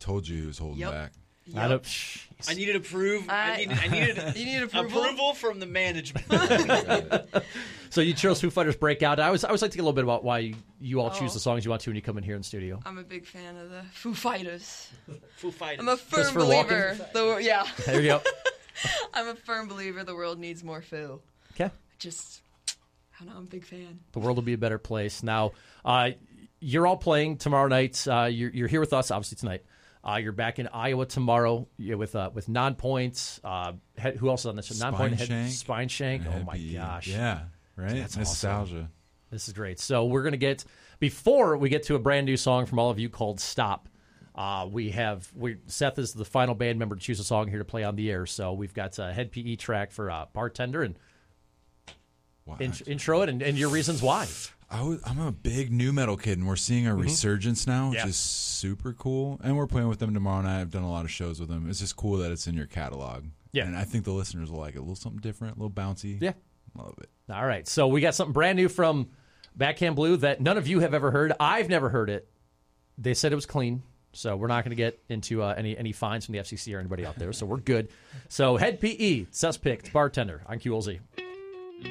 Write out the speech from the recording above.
told you he was holding back. Yep. I needed I needed approval from the management. So you chose Foo Fighters Breakout. I always like to get a little bit about why you all choose the songs you want to when you come in here in studio. I'm a big fan of the Foo Fighters. Foo Fighters. I'm a firm believer. There you go. I'm a firm believer the world needs more Foo. Okay. I don't know, I'm a big fan. The world will be a better place. Now, you're all playing tomorrow night. You're here with us, obviously, tonight. You're back in Iowa tomorrow with Non-Points. Who else is on this? Non-Point Spine Shank. Oh, my gosh. Yeah, right? That's nostalgia. Awesome. This is great. So we're going to get, before we get to a brand new song from all of you called Stop, Seth is the final band member to choose a song here to play on the air. So we've got a Head PE track for Bartender, and intro it and your reasons why. I'm a big new metal kid, and we're seeing a resurgence now, which is super cool. And we're playing with them tomorrow night. I've done a lot of shows with them. It's just cool that it's in your catalog. Yeah. And I think the listeners will like it. A little something different, a little bouncy. Yeah. Love it. All right. So we got something brand new from Backhand Blue that none of you have ever heard. I've never heard it. They said it was clean. So we're not going to get into any fines from the FCC or anybody out there. So we're good. So Head PE, Seth's picked, Bartender on QLZ.